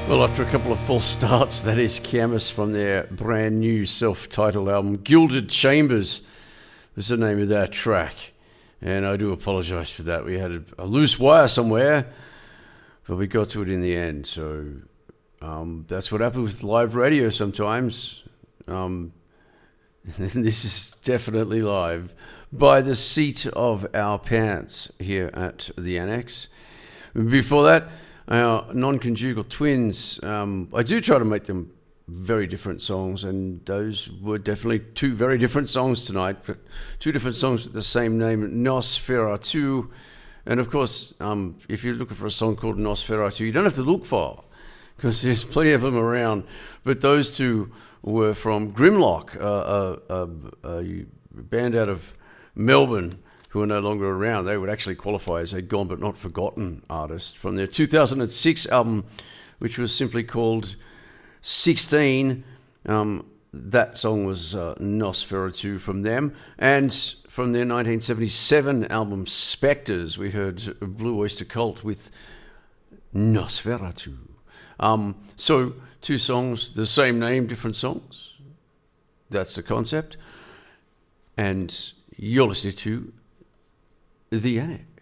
Well, after a couple of false starts, that is Kiamis from their brand new self-titled album. Gilded Chambers was the name of that track. And I do apologise for that. We had a loose wire somewhere, but we got to it in the end. So that's what happens with live radio sometimes. This is definitely live by the seat of our pants here at the Annex. Before that, our non-conjugal twins, I do try to make them very different songs, and those were definitely two very different songs tonight, but two different songs with the same name, Nosferatu. And of course, if you're looking for a song called Nosferatu, you don't have to look far, because there's plenty of them around. But those two were from Grimlock, a band out of Melbourne, who are no longer around. They would actually qualify as a gone but not forgotten artist from their 2006 album, which was simply called 16. That song was Nosferatu from them. And from their 1977 album Spectres, we heard Blue Oyster Cult with Nosferatu. So two songs, the same name, different songs. That's the concept. And you're listening to The Annex.